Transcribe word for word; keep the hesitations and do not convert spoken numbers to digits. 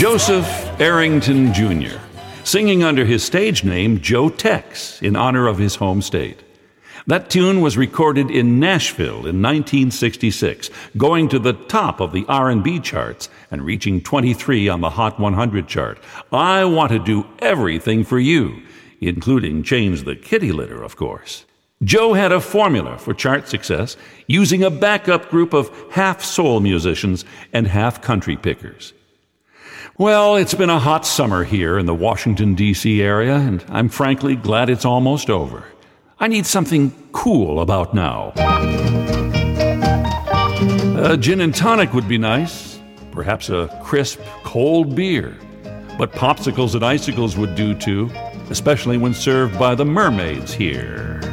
Joseph Arrington Junior, singing under his stage name Joe Tex in honor of his home state. That tune was recorded in Nashville in nineteen sixty-six, going to the top of the R and B charts and reaching twenty-three on the Hot one hundred chart. I Want to Do Everything for You, including Change the Kitty Litter, of course. Joe had a formula for chart success, using a backup group of half soul musicians and half country pickers. Well, it's been a hot summer here in the Washington, D C area, and I'm frankly glad it's almost over. I need something cool about now. A gin and tonic would be nice. Perhaps a crisp, cold beer. But popsicles and icicles would do too, especially when served by the mermaids here.